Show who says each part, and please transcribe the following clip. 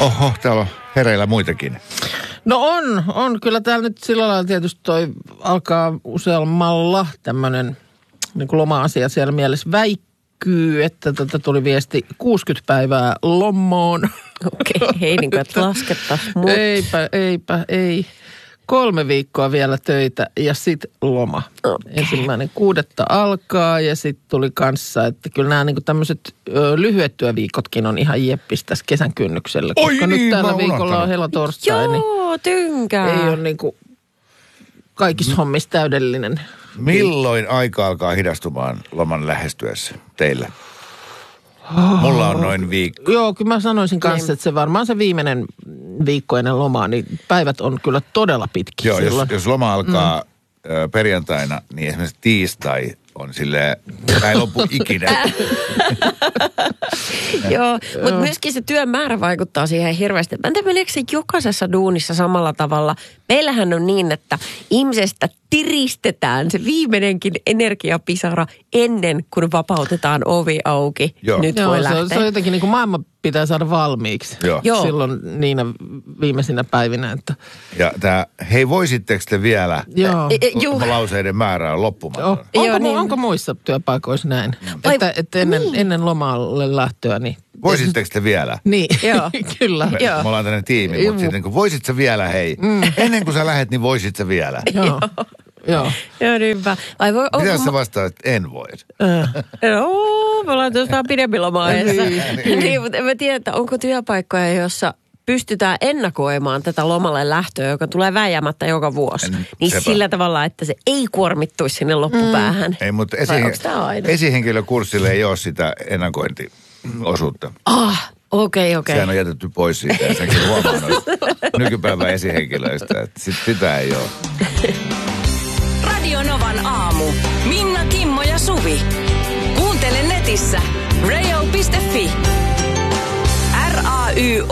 Speaker 1: Oho, täällä on hereillä muitakin.
Speaker 2: No on. Kyllä täällä nyt sillä lailla tietysti toi alkaa useammalla tämmöinen niin kuin loma-asia siellä mielessä väikkyy, että tuli viesti 60 päivää lomoon.
Speaker 3: Okei, niin kuin että laskettaisiin mut.
Speaker 2: Ei. 3 viikkoa vielä töitä ja sitten loma. Okay. 1.6. alkaa ja sitten tuli kanssa, että kyllä nämä niinku tämmöiset lyhyet työviikotkin on ihan jeppis tässä kesän kynnyksellä. Koska nyt tällä viikolla on helatorstai.
Speaker 3: Joo, tynkää.
Speaker 2: Ei ole niinku kaikissa hommissa täydellinen.
Speaker 1: Milloin aika alkaa hidastumaan loman lähestyessä teillä? Mulla on noin viikko.
Speaker 2: Joo, kyllä mä sanoisin kanssa, että se varmaan se viimeinen viikko ennen lomaa, niin päivät on kyllä todella pitkiä.
Speaker 1: Joo, jos loma alkaa perjantaina, niin esimerkiksi tiistai on silleen, ei lopu ikinä.
Speaker 3: Joo, mutta myöskin se työn määrä vaikuttaa siihen hirveästi. Mä en tiedä, meneekö se jokaisessa duunissa samalla tavalla. Meillähän on niin, että ihmisestä tiristetään se viimeinenkin energiapisara ennen kuin vapautetaan ovi auki.
Speaker 1: Joo.
Speaker 3: Nyt voi lähteä.
Speaker 2: Se on jotenkin niin kuin maailma pitää saada valmiiksi.
Speaker 1: Joo.
Speaker 2: Silloin niinä viimeisinä päivinä. Että...
Speaker 1: Ja tämä, hei voisitteko te vielä, lauseiden määrä on loppumaton.
Speaker 2: Onko muissa työpaikoissa näin? Että ennen lomalle lähtöä, niin...
Speaker 1: Voisitteko te vielä?
Speaker 2: Niin, joo. Kyllä.
Speaker 1: Me ollaan tämmöinen tiimi, mutta sitten kun voisit sä vielä, hei. Ennen kuin sä lähet, niin voisit sä vielä.
Speaker 2: Joo. Joo,
Speaker 3: niinpä.
Speaker 1: Mitä sä vastaat, että en voi?
Speaker 3: Me ollaan tuossa vähän pidempi loma-ajassa. Niin, mutta en mä tiedä, että onko työpaikkoja, jossa pystytään ennakoimaan tätä lomalle lähtöä, joka tulee vääjäämättä joka vuosi. Niin sillä tavalla, että se ei kuormittuisi sinne loppupäähän.
Speaker 1: Ei, mutta esihenkilökurssille ei ole sitä ennakointiosuutta.
Speaker 3: Okei.
Speaker 1: Sehän on jätetty pois siitä ja senkin huomannut nykypäivän esihenkilöistä, että sitä ei ole.
Speaker 4: Radio Novan aamu. Minna, Kimmo ja Suvi. Kuuntele netissä